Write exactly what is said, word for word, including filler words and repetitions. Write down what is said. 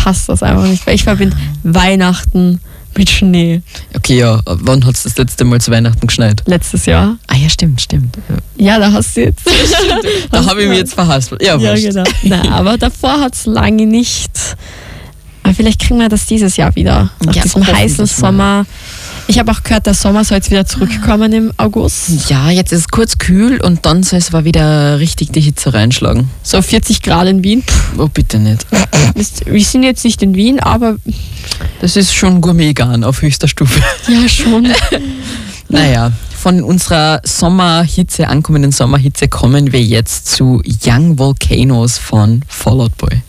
hasse das einfach nicht, weil ich verbinde Weihnachten mit Schnee. Okay, ja, wann hat es das letzte Mal zu Weihnachten geschneit? Letztes Jahr. Ah ja, stimmt, stimmt. Ja, da hast du jetzt. Da habe ich mich jetzt verhaspelt. Ja, Ja, wurscht. genau. Nein, aber davor hat es lange nicht. Aber vielleicht kriegen wir das dieses Jahr wieder. Nach Ja, diesem hoffentlich heißen mal. Sommer. Ich habe auch gehört, der Sommer soll jetzt wieder zurückkommen im August. Ja, jetzt ist es kurz kühl und dann soll es aber wieder richtig die Hitze reinschlagen. So vierzig Grad in Wien. Puh, Oh, bitte nicht. ist- wir sind jetzt nicht in Wien, aber Das ist schon Gourmet-Garn auf höchster Stufe. ja schon. Naja, von unserer Sommerhitze, ankommenden Sommerhitze, kommen wir jetzt zu Young Volcanoes von Fall Out Boy.